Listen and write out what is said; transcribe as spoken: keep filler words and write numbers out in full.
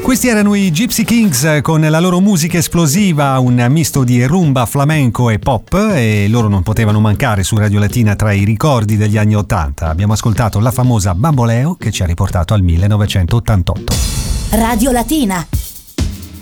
Questi erano i Gypsy Kings con la loro musica esplosiva, un misto di rumba, flamenco e pop, e loro non potevano mancare su Radio Latina tra i ricordi degli anni ottanta. Abbiamo ascoltato la famosa Bamboleo che ci ha riportato al millenovecentottantotto. Radio Latina.